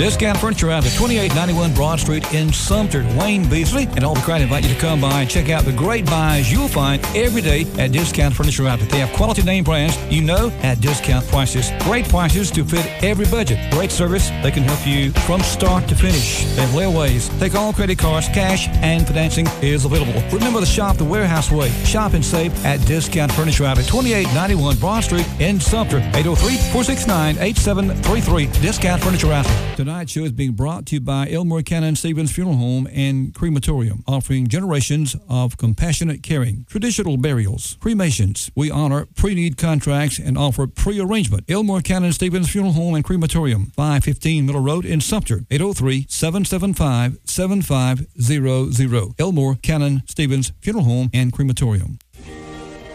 Discount Furniture out at 2891 Broad Street in Sumter. Wayne Beasley and all the crowd invite you to come by and check out the great buys you'll find every day at Discount Furniture Outlet. They have quality name brands you know at discount prices. Great prices to fit every budget. Great service. They can help you from start to finish. They have layaways. Take all credit cards, cash, and financing is available. Remember to shop the Warehouse way. Shop and save at Discount Furniture Outlet, 2891 Broad Street in Sumter. 803-469-8733. Discount Furniture Outlet. Tonight's show is being brought to you by Elmore Cannon Stevens Funeral Home and Crematorium, offering generations of compassionate caring, traditional burials, cremations. We honor pre-need contracts and offer pre-arrangement. Elmore Cannon Stevens Funeral Home and Crematorium, 515 Miller Road in Sumter, 803-775-7500. Elmore Cannon Stevens Funeral Home and Crematorium.